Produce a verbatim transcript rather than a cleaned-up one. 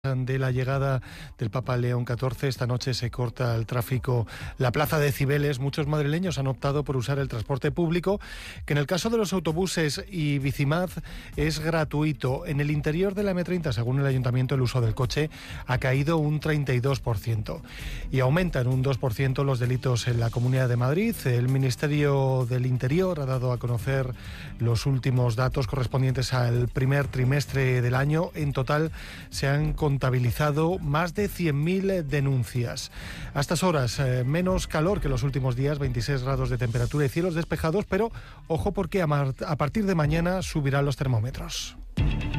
De la llegada del Papa León catorce, esta noche se corta el tráfico la plaza de Cibeles. Muchos madrileños han optado por usar el transporte público, que en el caso de los autobuses y Bicimad es gratuito. En el interior de la eme treinta, según el Ayuntamiento, el uso del coche ha caído un treinta y dos por ciento y aumentan un dos por ciento los delitos en la Comunidad de Madrid. El Ministerio del Interior ha dado a conocer los últimos datos correspondientes al primer trimestre del año. En total se han contabilizado más de cien mil denuncias. A estas horas, eh, menos calor que los últimos días, veintiséis grados de temperatura y cielos despejados, pero ojo porque a, mar- a partir de mañana subirán los termómetros.